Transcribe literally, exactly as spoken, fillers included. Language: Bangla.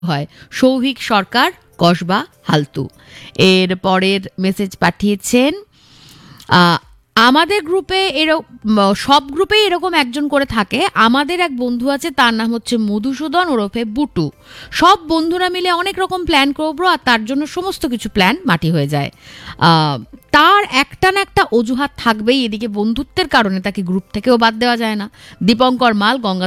হয় সৌভিক সরকার কসবা হালতু। এর পরের মেসেজ পাঠিয়েছেন আহ, আমাদের গ্রুপে এরকম, সব গ্রুপেই এরকম একজন করে থাকে। আমাদের এক বন্ধু আছে, তার নাম হচ্ছে মধুসূদন ওরফে বুটু। সব বন্ধুরা মিলে অনেক রকম প্ল্যান করবো, আর তার জন্য সমস্ত কিছু প্ল্যান মাটি হয়ে যায়। আহ, তার একটা না একটা অজুহাত থাকবেই। এদিকে বন্ধুত্বের কারণে তাকে গ্রুপ থেকেও বাদ দেওয়া যায় না। দীপঙ্কর মাল, গঙ্গা